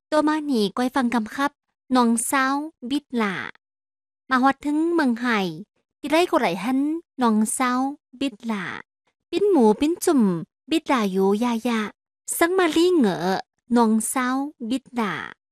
ตัวมาหนีก้อยฟังกำคับน้องเศร้าบิดหล่ามาฮอดถึงเมืองไห่ที่ไรก็ไหลหันน้องเศร้าบิดหล่าปิ้นหมูปิ้นจุ่มบิดหล่าอยู่ยายาสังมาลี่เหงอน้องเศร้าบิดหล่า